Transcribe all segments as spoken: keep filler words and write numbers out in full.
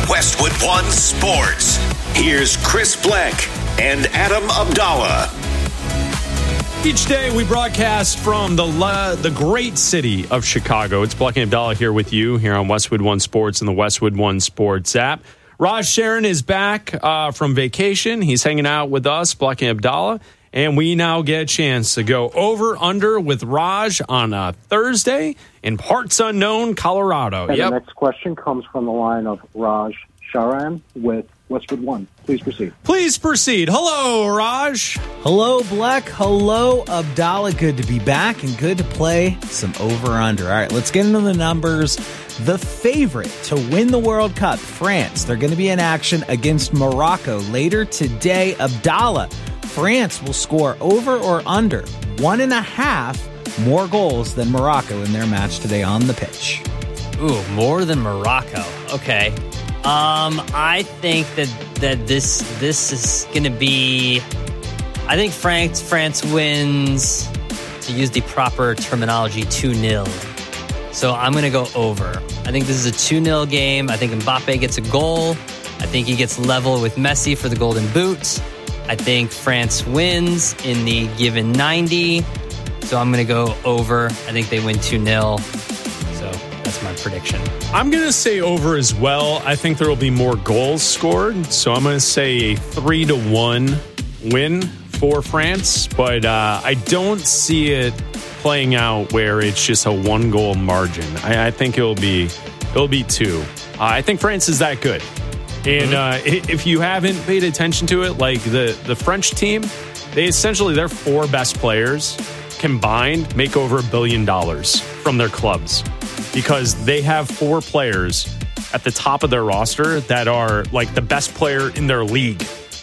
Westwood One Sports. Here's Chris Bleck and Adam Abdallah. Each day we broadcast from the la- the great city of Chicago. It's Bleck and Abdallah here with you here on Westwood One Sports and the Westwood One Sports app. Raj Sharon is back uh, from vacation. He's hanging out with us, Bleck and Abdallah. And we now get a chance to go over under with Raj on a Thursday in parts unknown Colorado. And yep. The next question comes from the line of Raj Sharan with Westwood One. Please proceed. Please proceed. Hello, Raj. Hello, Bleck. Hello, Abdallah. Good to be back and good to play some over-under. All right, let's get into the numbers. The favorite to win the World Cup, France. They're going to be in action against Morocco later today. Abdallah, France will score over or under one and a half more goals than Morocco in their match today on the pitch. Ooh, more than Morocco. Okay. Um, I think that that this this is going to be. I think France France wins, to use the proper terminology, two nil. So I'm going to go over. I think this is a two nil game. I think Mbappe gets a goal. I think he gets level with Messi for the Golden Boot. I think France wins in the given ninety. So I'm going to go over. I think they win two nil. So that's my prediction. I'm going to say over as well. I think there will be more goals scored. So I'm going to say a three to one win for France. But uh, I don't see it playing out where it's just a one goal margin. I, I think it'll be it'll be two. Uh, I think France is that good. And uh, if you haven't paid attention to it, like the, the French team, they essentially, their four best players combined make over a billion dollars from their clubs because they have four players at the top of their roster that are like the best player in their league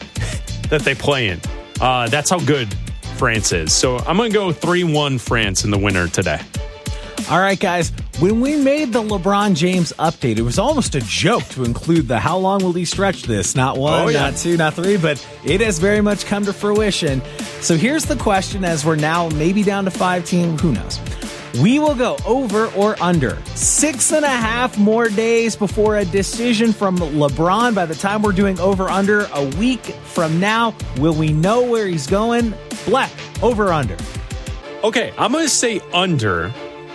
that they play in. Uh, that's how good France is. So I'm going to go three one France in the winner today. All right, guys, when we made the LeBron James update, it was almost a joke to include the how long will he stretch this? Not one, oh, yeah. not two, not three, but it has very much come to fruition. So here's the question as we're now maybe down to five teams, who knows? We will go over or under. Six and a half more days before a decision from LeBron. By the time we're doing over under a week from now, will we know where he's going? Bleck, over under. Okay, I'm going to say under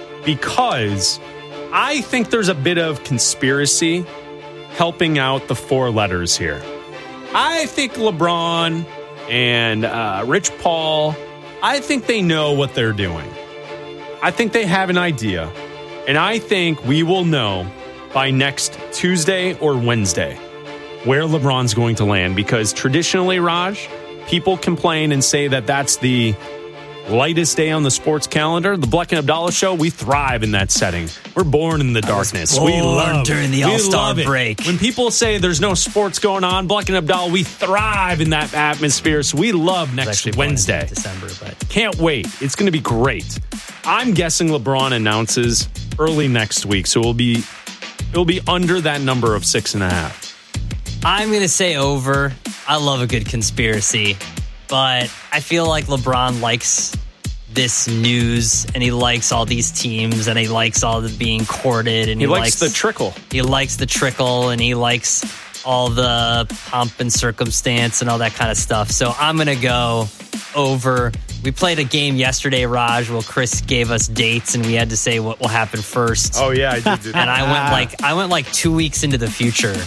because I think there's a bit of conspiracy helping out the four letters here. I think LeBron and uh, Rich Paul, I think they know what they're doing. I think they have an idea, and I think we will know by next Tuesday or Wednesday where LeBron's going to land because traditionally, Raj, people complain and say that that's the lightest day on the sports calendar. The Bleck and Abdallah show, we thrive in that setting. We're born in the darkness. We love during the All-Star break. When people say there's no sports going on, Bleck and Abdallah, we thrive in that atmosphere. So we love next Wednesday. December, but can't wait. It's going to be great. I'm guessing LeBron announces early next week, so it'll be it'll be under that number of six and a half. I'm going to say over. I love a good conspiracy, but I feel like LeBron likes this news, and he likes all these teams, and he likes all the being courted, and he, he likes, likes the trickle. He likes the trickle, and he likes all the pomp and circumstance and all that kind of stuff. So I'm going to go over. We played a game yesterday, Raj, where Chris gave us dates, and we had to say what will happen first. Oh yeah, I did do that. And I went like I went like two weeks into the future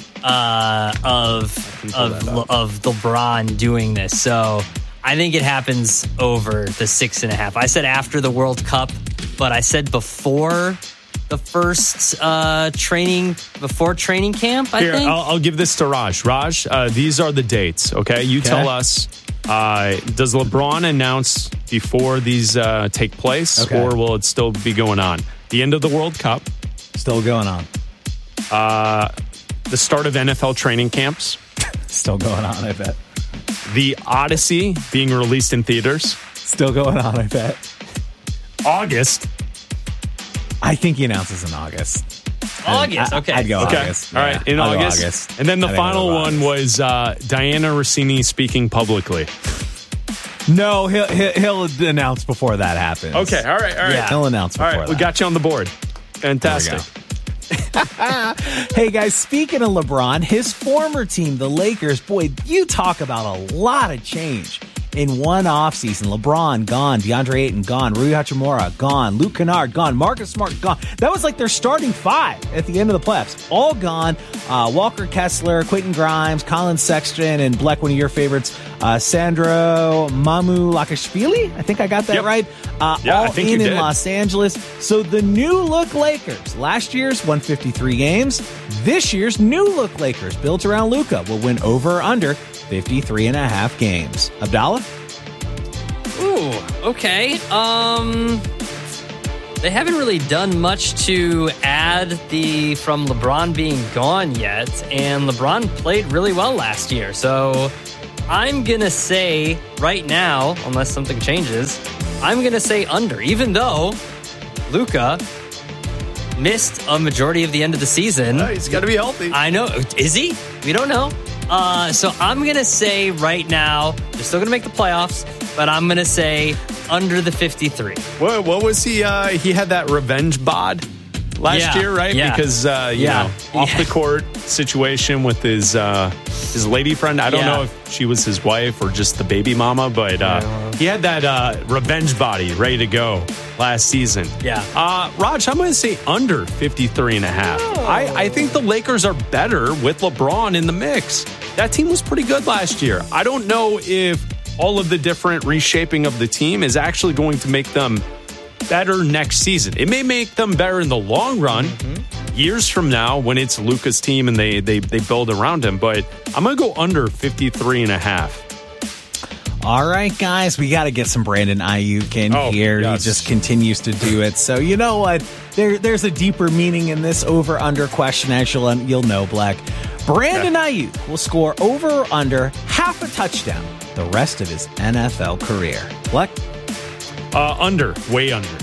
uh, of of of LeBron doing this. So I think it happens over the six and a half. I said after the World Cup, but I said before the first uh, training, before training camp. I Here, think I'll, I'll give this to Raj. Raj, uh, these are the dates. Okay, you okay. tell us. Uh, does LeBron announce before these uh, take place, okay. or will it still be going on? The end of the World Cup. Still going on. Uh, the start of N F L training camps. Still going on, I bet. The Odyssey being released in theaters. Still going on, I bet. August. I think he announces in August. August, I, okay. I'd go okay. August. All right, in I'll August. go August. And then the I final one August. was uh, Diana Rossini speaking publicly. No, he'll, he'll he'll announce before that happens. Okay, all right, all right. Yeah. He'll announce before all right, that. we got you on the board. Fantastic. Hey, guys, speaking of LeBron, his former team, the Lakers, boy, you talk about a lot of change. In one offseason, LeBron gone, DeAndre Ayton gone, Rui Hachimura gone, Luke Kennard gone, Marcus Smart gone. That was like their starting five at the end of the playoffs. All gone. Uh, Walker Kessler, Quentin Grimes, Colin Sexton, and Black, one of your favorites, uh, Sandro Mamulakashvili. I think I got that yep. right. Uh, yeah, all I think in you in did. Los Angeles. So the new look Lakers, last year's won fifty-three games. This year's new look Lakers, built around Luka, will win over or under fifty-three and a half games. Abdallah? Ooh, okay. Um, they haven't really done much to add the from LeBron being gone yet, and LeBron played really well last year. So I'm gonna say right now, unless something changes, I'm gonna say under. Even though Luka missed a majority of the end of the season, Oh, he's got to be healthy. I know. Is he? We don't know. Uh, so I'm going to say right now, they're still going to make the playoffs, but I'm going to say under the fifty-three. What, what was he? Uh, he had that revenge bod last Yeah, year, right? yeah. Because uh, you Yeah. know, off Yeah. the court situation with his uh, his lady friend. I don't Yeah. know if she was his wife or just the baby mama, but uh, he had that uh, revenge body ready to go last season. Yeah. Uh, Raj, I'm going to say under fifty-three and a half. Oh. I, I think the Lakers are better with LeBron in the mix. That team was pretty good last year. I don't know if all of the different reshaping of the team is actually going to make them better next season. It may make them better in the long run, mm-hmm. years from now when it's Luka's team and they, they, they build around him. But I'm going to go under fifty-three and a half. All right, guys, we got to get some Brandon Ayuk in Oh, here. yes. He just continues to do it. So you know what? There, there's a deeper meaning in this over-under question, as you'll, you'll know, Black. Brandon Okay. Ayuk will score over or under half a touchdown the rest of his N F L career. Black? Uh, under, way under.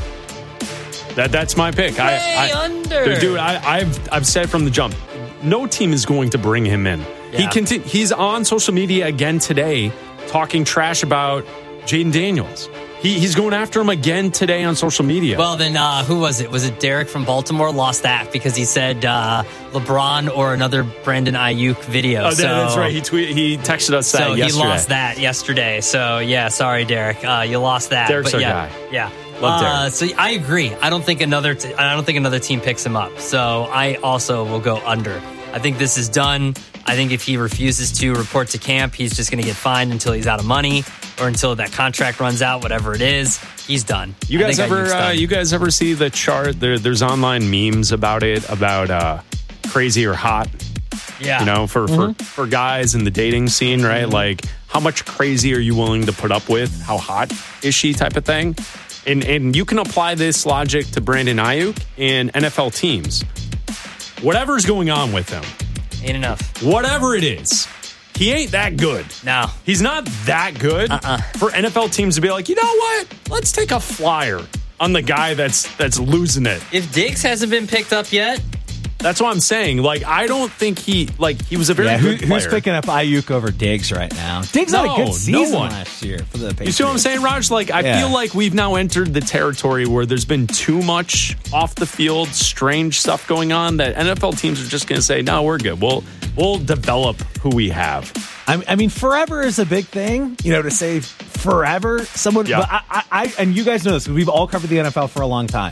That that's my pick. Way I, I, under. dude. I, I've I've said from the jump, no team is going to bring him in. He Yeah. conti- He's on social media again today, talking trash about Jaden Daniels. He, he's going after him again today on social media. Well, then uh, who was it? Was it Derek from Baltimore? Lost that because he said uh, LeBron or another Brandon Ayuk video. oh, so, that- that's right. He tweet, he texted us that So he yesterday. lost that yesterday. So yeah, sorry, Derek. Uh, you lost that. Derek's but our yeah, guy. Yeah. Love uh, Derek. So I agree. I don't think another. T- I don't think another team picks him up. So I also will go under. I think this is done. I think if he refuses to report to camp, he's just going to get fined until he's out of money or until that contract runs out. Whatever it is, he's done. You I guys think ever Ayuk's uh, done. you guys ever see the chart? There, there's online memes about it, about uh, crazy or hot. Yeah. You know, for, Mm-hmm. for, for guys in the dating scene, right? Mm-hmm. Like, how much crazy are you willing to put up with? How hot is she type of thing? And and you can apply this logic to Brandon Ayuk and N F L teams. Whatever's going on with him, Ain't enough. whatever it is, he ain't that good. No. He's not that good Uh-uh. for N F L teams to be like, you know what? Let's take a flyer on the guy that's that's losing it. If Diggs hasn't been picked up yet, That's what I'm saying. Like, I don't think he like he was a very Yeah, who, good player. who's picking up Ayuk over Diggs right now? Diggs No, had a no good season one. last year for the Patriots. You see what I'm saying, Raj? Like, I Yeah. feel like we've now entered the territory where there's been too much off the field, strange stuff going on that N F L teams are just going to say, no, we're good. We'll we'll develop who we have. I, I mean, forever is a big thing, you know, to say forever. Someone, Yeah. but I, I, I, and you guys know this, we've all covered the N F L for a long time.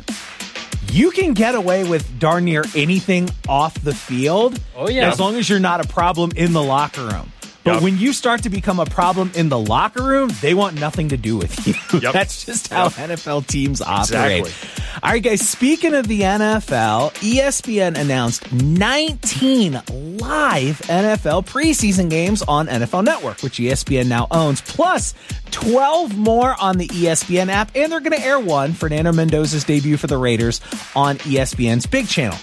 You can get away with darn near anything off the field. Oh, yeah. As long as you're not a problem in the locker room. But Yep. when you start to become a problem in the locker room, they want nothing to do with you. Yep. That's just how Yep. N F L teams operate. Exactly. All right, guys, speaking of the N F L, E S P N announced nineteen live N F L preseason games on N F L Network, which E S P N now owns, plus twelve more on the E S P N app, and they're going to air one, Fernando Mendoza's debut for the Raiders, on E S P N's Big Channel.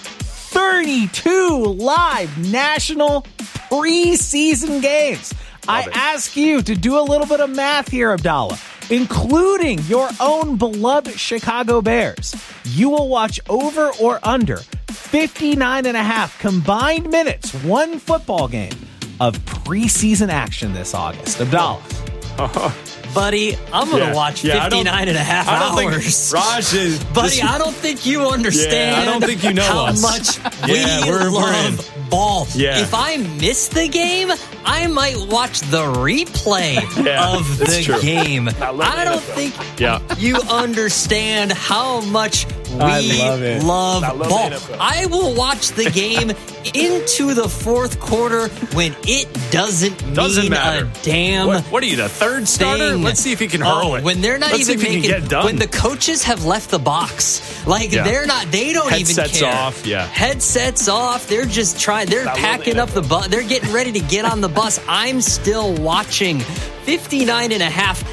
thirty-two live national preseason games. I it. ask you to do a little bit of math here, Abdallah, including your own beloved Chicago Bears. You will watch over or under fifty-nine and a half combined minutes, one football game of preseason action this August. Abdallah. Buddy, I'm going to Yeah. watch Yeah, I don't- fifty-nine and a half I don't hours. think Raj is. Buddy, this- I don't think you understand Yeah, I don't think you know how us. much Yeah, we we're- we're love ball. Yeah. If I miss the game, I might watch the replay Yeah, of that's the true. game. I love I don't N F L. think Yeah. you understand how much we I love it. love, I love ball. N F L. I will watch the game into the fourth quarter when it doesn't, Doesn't mean matter. a damn What, what are you, the third starter? thing. Let's see if he can hurl Oh, it. when they're not Let's even see if he making can get done. when the coaches have left the box. Like Yeah. they're not they don't Headsets even care. off, yeah. Headsets off. They're just trying they're I love packing the up the bus. They're getting ready to get on the bus. I'm still watching fifty-nine and a half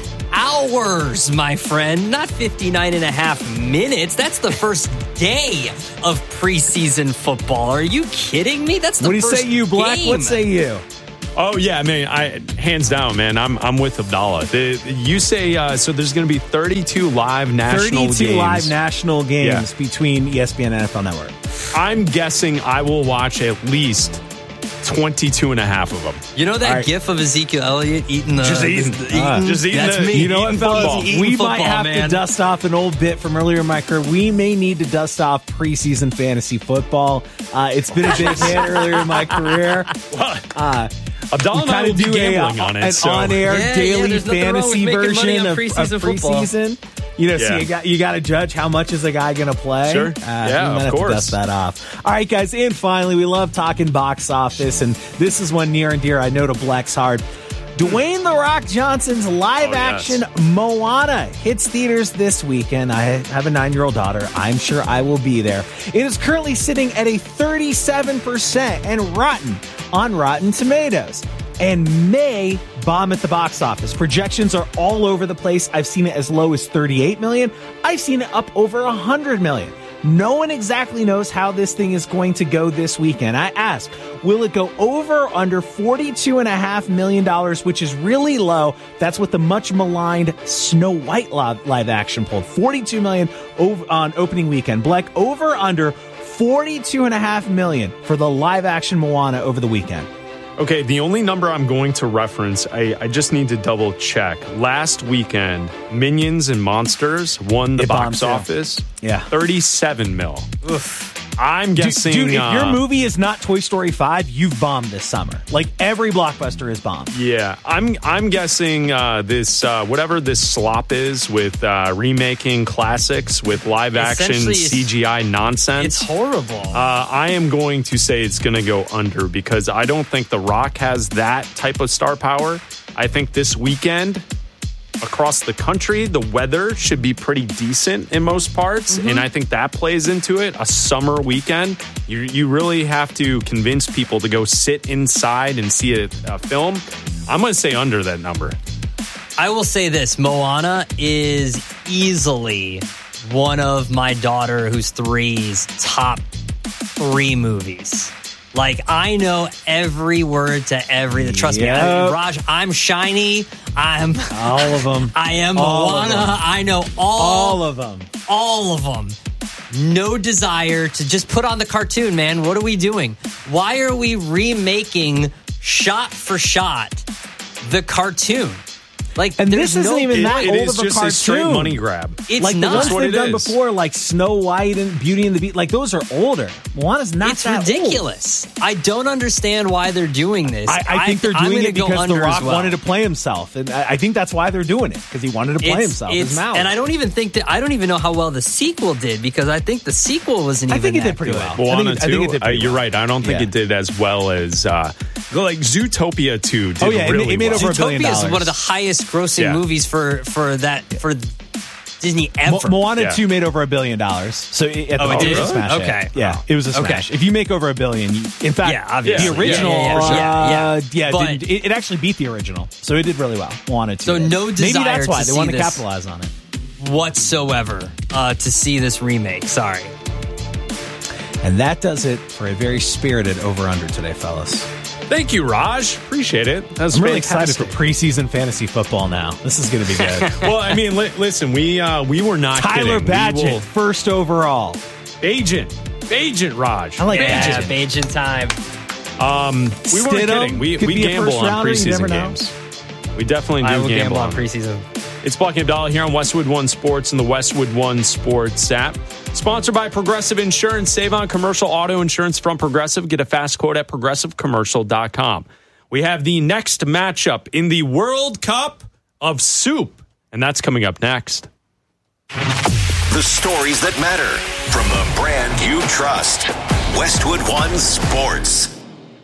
hours, my friend, not fifty-nine and a half minutes. That's the first day of preseason football. Are you kidding me? That's the What do you first say, you Black? game. What say you? Oh yeah, I mean, I hands down, man. I'm I'm with Abdallah. The, you say uh, so? There's going to be thirty-two live national thirty-two games. live national games Yeah. between E S P N and N F L Network. I'm guessing I will watch at least twenty-two and a half of them. You know that All right. gif of Ezekiel Elliott eating the Just eating- the- uh, just eating That's the- me. You know what, Eating fellas? football. Eating We football, might have man. to dust off an old bit from earlier in my career. We may need to dust off preseason fantasy football. Uh, it's been a big hit earlier in my career. Uh, Abdallah and I will be do gambling a, on it. an so. on-air Yeah, yeah, daily there's nothing wrong with fantasy making money version on of preseason of football. preseason. You know, so Yeah. you got you got to judge how much is a guy going to play. Sure. Uh, Yeah, we might of have course. to dust that off. All right, guys, and finally, we love talking box office, and this is one near and dear. I know to Black's heart. Dwayne The Rock Johnson's live-action Oh, yes. Moana hits theaters this weekend. I have a nine-year-old daughter. I'm sure I will be there. It is currently sitting at a thirty-seven percent and rotten on Rotten Tomatoes, and may bomb at the box office. Projections are all over the place. I've seen it as low as thirty-eight million. I've seen it up over one hundred million. No one exactly knows how this thing is going to go this weekend. I ask, will it go over or under forty-two and a half million dollars, which is really low? That's what the much maligned Snow White live, live action pulled. forty-two million over on opening weekend. Black, over under forty-two and a half million for the live action Moana over the weekend. Okay, the only number I'm going to reference, I, I just need to double check. Last weekend, Minions and Monsters won the It bombed, box too. office. Yeah. thirty-seven mil. I'm guessing. Dude, if your uh, movie is not Toy Story five, you've bombed this summer. Like every blockbuster is bombed. Yeah, I'm I'm guessing uh, this uh, whatever this slop is with uh, remaking classics with live action Essentially, it's- C G I nonsense. It's horrible. Uh, I am going to say it's going to go under because I don't think The Rock has that type of star power. I think this weekend across the country, the weather should be pretty decent in most parts. Mm-hmm. And I think that plays into it. A summer weekend, you, you really have to convince people to go sit inside and see a, a film. I'm going to say under that number. I will say this, Moana is easily one of my daughter, who's three's, top three movies. Like, I know every word to every. Trust me, I, Yep. Raj, I'm shiny. I'm. All of them. I am All of Moana. them. I know all, All of them. all of them. No desire to just put on the cartoon, man. What are we doing? Why are we remaking shot for shot the cartoon? Like, And there's this isn't no, even that It old is of a just a straight cartoon. money grab. It's like not. the ones That's what they've it done is. before, like Snow White and Beauty and the Beast, like those are older. Moana's not It's that old. ridiculous. I don't understand why they're doing this. I, I think they're I'm doing gonna it go because The under Rock as well. wanted to play himself, and I, I think that's why they're doing it because he wanted to play It's- himself. it's- His mouth, and I don't even think that I don't even know how well the sequel did because I think the sequel wasn't I even think it that did pretty good. well. Moana I think it- I think two, it did uh, pretty you're well. right. I don't think Yeah. it did as well as uh, like Zootopia two did Oh, yeah, it really made- it made well. over a billion Zootopia is dollars. one of the highest grossing Yeah. movies for for that for Disney Mo- ever. Moana Yeah. two made over a billion dollars, so it, at the Oh, it time, did? was a smash hit. Okay. Yeah, it was a Okay. smash. If you make over a billion, you, in fact, Yeah, obviously. the original, Yeah, yeah, yeah, uh, yeah, yeah. yeah, it But- didn't- it, it actually beat the original, so it did really well. Moana two. So did. no Maybe desire that's why to they see wanted to this. capitalize on it. whatsoever uh, to see this remake. Sorry. And that does it for a very spirited over-under today, fellas. Thank you, Raj. Appreciate it. That's I'm really excited for fantastic. preseason fantasy football now. This is going to be good. Well, I mean, li- listen, we uh, we were not Tyler kidding. We Badgett, will- first overall. agent, agent Raj. I like Yeah, Badgett. Bajan time. Um, we weren't Stidham kidding. We could we be a gamble first on rounder, you never preseason know. games. We definitely do I will gamble, gamble on on preseason. It's Buck and Abdallah here on Westwood One Sports and the Westwood One Sports app. Sponsored by Progressive Insurance. Save on commercial auto insurance from Progressive. Get a fast quote at progressive commercial dot com. We have the next matchup in the World Cup of Soup, and that's coming up next. The stories that matter from the brand you trust. Westwood One Sports.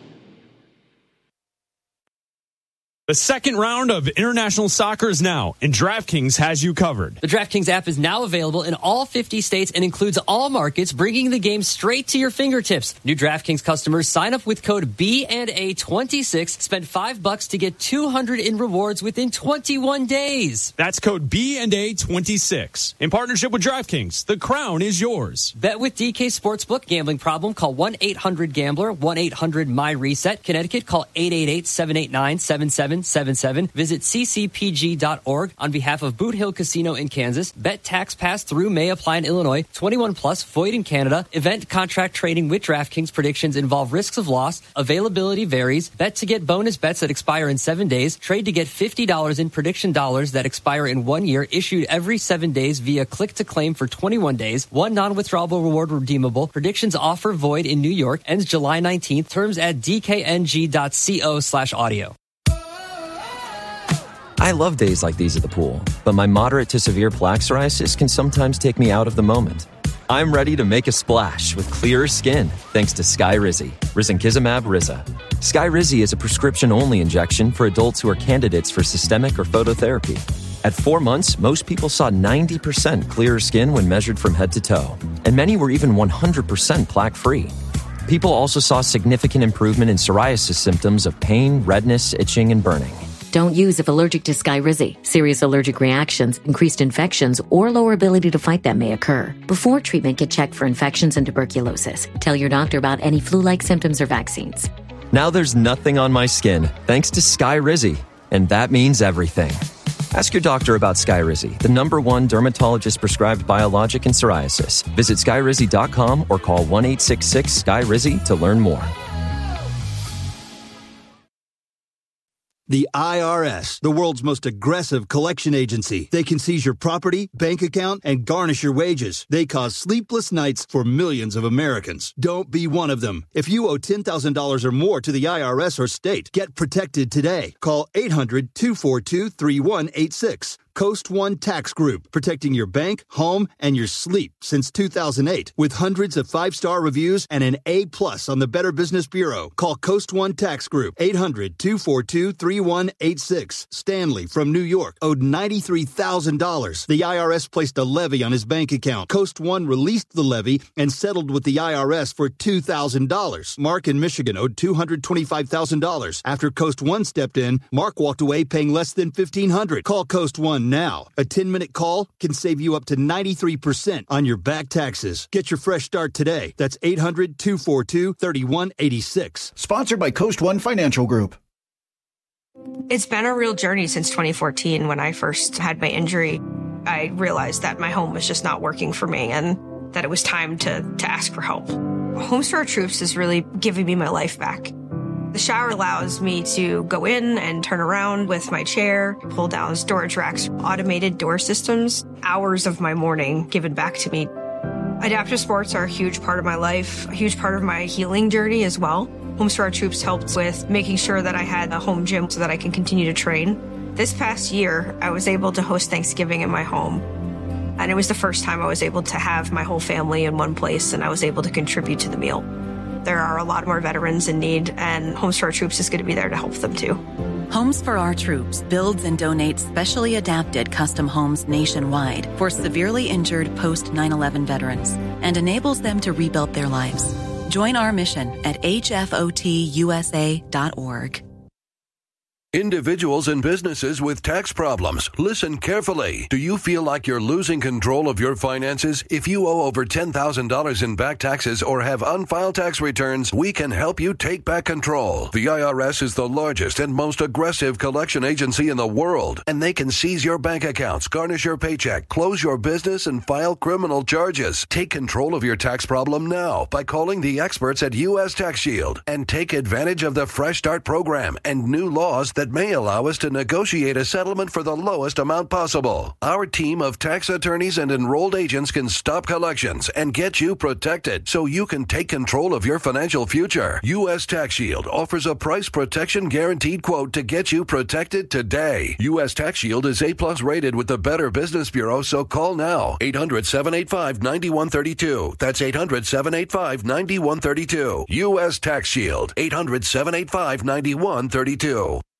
The second round of international soccer is now, and DraftKings has you covered. The DraftKings app is now available in all fifty states and includes all markets, bringing the game straight to your fingertips. New DraftKings customers sign up with code B and A twenty-six, spend five bucks to get two hundred in rewards within twenty-one days. That's code B and A twenty-six. In partnership with DraftKings, the crown is yours. Bet with D K Sportsbook. Gambling problem? Call one eight hundred gambler, one eight hundred my reset. Connecticut, call eight eight eight, seven eight nine, seven seven seven seven. Visit c c p g dot org on behalf of Boot Hill Casino in Kansas. Bet tax pass through may apply in Illinois. twenty-one plus, void in Canada. Event contract trading with DraftKings. Predictions involve risks of loss. Availability varies. Bet to get bonus bets that expire in seven days. Trade to get fifty dollars in prediction dollars that expire in one year. Issued every seven days via click to claim for twenty-one days. One non-withdrawable reward redeemable. Predictions offer void in New York. Ends July nineteenth. Terms at d k n g dot co slash audio. I love days like these at the pool, but my moderate to severe plaque psoriasis can sometimes take me out of the moment. I'm ready to make a splash with clearer skin thanks to Skyrizi, risankizumab Riza. Skyrizi is a prescription-only injection for adults who are candidates for systemic or phototherapy. At four months, most people saw ninety percent clearer skin when measured from head to toe, and many were even one hundred percent plaque-free. People also saw significant improvement in psoriasis symptoms of pain, redness, itching, and burning. Don't use if allergic to Skyrizi. Serious allergic reactions, increased infections, or lower ability to fight them may occur. Before treatment, get checked for infections and tuberculosis. Tell your doctor about any flu-like symptoms or vaccines. Now there's nothing on my skin thanks to Skyrizi, and that means everything. Ask your doctor about Skyrizi, the number one dermatologist-prescribed biologic in psoriasis. Visit skyrizi dot com or call one eight six six, S K Y R I Z I to learn more. The I R S, the world's most aggressive collection agency. They can seize your property, bank account, and garnish your wages. They cause sleepless nights for millions of Americans. Don't be one of them. If you owe ten thousand dollars or more to the I R S or state, get protected today. Call eight hundred, two four two, three one eight six. Coast One Tax Group, protecting your bank, home, and your sleep since two thousand eight. With hundreds of five-star reviews and an A plus on the Better Business Bureau. Call Coast One Tax Group, eight hundred, two four two, three one eight six. Stanley from New York owed ninety-three thousand dollars. The I R S placed a levy on his bank account. Coast One released the levy and settled with the I R S for two thousand dollars. Mark in Michigan owed two hundred twenty-five thousand dollars. After Coast One stepped in, Mark walked away paying less than fifteen hundred dollars. Call Coast One now. A ten-minute call can save you up to ninety-three percent on your back taxes. Get your fresh start today. That's eight hundred, two four two, three one eight six. Sponsored by Coast One Financial Group. It's been a real journey since twenty fourteen when I first had my injury. I realized that my home was just not working for me and that it was time to, to ask for help. Homes for Our Troops is really giving me my life back. The shower allows me to go in and turn around with my chair, pull down storage racks, automated door systems, hours of my morning given back to me. Adaptive sports are a huge part of my life, a huge part of my healing journey as well. Homes for Our Troops helped with making sure that I had a home gym so that I can continue to train. This past year, I was able to host Thanksgiving in my home. And it was the first time I was able to have my whole family in one place and I was able to contribute to the meal. There are a lot more veterans in need, and Homes for Our Troops is going to be there to help them too. Homes for Our Troops builds and donates specially adapted custom homes nationwide for severely injured post nine eleven veterans and enables them to rebuild their lives. Join our mission at h f o t u s a dot org. Individuals and businesses with tax problems, listen carefully. Do you feel like you're losing control of your finances? If you owe over ten thousand dollars in back taxes or have unfiled tax returns, we can help you take back control. The I R S is the largest and most aggressive collection agency in the world, and they can seize your bank accounts, garnish your paycheck, close your business, and file criminal charges. Take control of your tax problem now by calling the experts at U S Tax Shield and take advantage of the Fresh Start program and new laws that that may allow us to negotiate a settlement for the lowest amount possible. Our team of tax attorneys and enrolled agents can stop collections and get you protected so you can take control of your financial future. U S Tax Shield offers a price protection guaranteed quote to get you protected today. U S Tax Shield is A plus rated with the Better Business Bureau, so call now. eight hundred, seven eight five, nine one three two. That's eight hundred, seven eight five, nine one three two. U S Tax Shield. eight hundred, seven eight five, nine one three two.